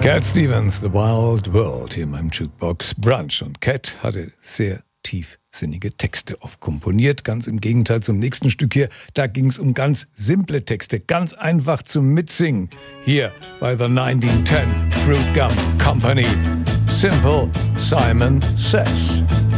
Cat Stevens, The Wild World, hier in meinem Jukebox Brunch. Und Cat hatte sehr tiefsinnige Texte oft komponiert. Ganz im Gegenteil zum nächsten Stück hier. Da ging es um ganz simple Texte, ganz einfach zum Mitsingen. Hier bei The 1910 Fruit Gum Company. Simple Simon Says.